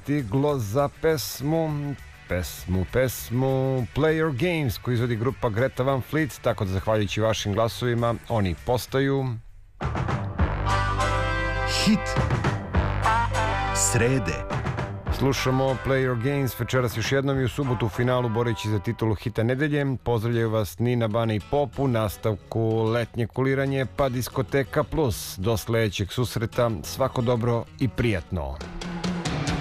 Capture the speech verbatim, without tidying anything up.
stiglo za pesmu pesmu, pesmu Play Your Games koju izvodi grupa Greta Van Fleet, tako da zahvaljujući vašim glasovima oni postaju hit srede. Slušamo Play Your Games večeras još jednom i u subotu u finalu boreći za titulu hita nedelje. Pozdravljaju vas Nina, Bane i Pop u nastavku letnje kuliranje pa diskoteka plus. Do sledećeg susreta, svako dobro i prijatno.